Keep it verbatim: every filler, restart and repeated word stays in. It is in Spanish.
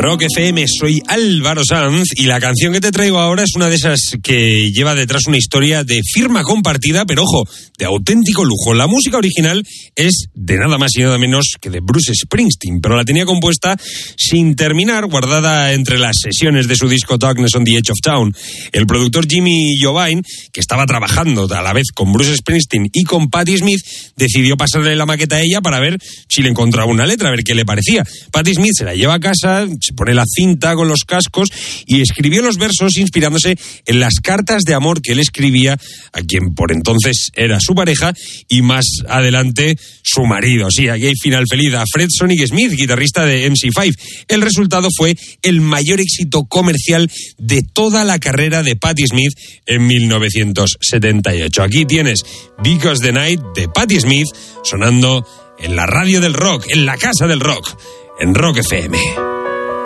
Rock F M, soy Álvaro Sanz y la canción que te traigo ahora es una de esas que lleva detrás una historia de firma compartida, pero ojo, de auténtico lujo. La música original es de nada más y nada menos que de Bruce Springsteen, pero la tenía compuesta sin terminar, guardada entre las sesiones de su disco Darkness on the Edge of Town. El productor Jimmy Iovine, que estaba trabajando a la vez con Bruce Springsteen y con Patti Smith, decidió pasarle la maqueta a ella para ver si le encontraba una letra, a ver qué le parecía. Patti Smith se la lleva a casa, se pone la cinta con los cascos y escribió los versos inspirándose en las cartas de amor que él escribía a quien por entonces era su pareja y más adelante su marido. Sí, aquí hay final feliz a Fred Sonic Smith, guitarrista de M C cinco. El resultado fue el mayor éxito comercial de toda la carrera de Patti Smith en mil novecientos setenta y ocho. Aquí tienes Because the Night de Patti Smith sonando en la radio del rock, en la casa del rock, en Rock F M.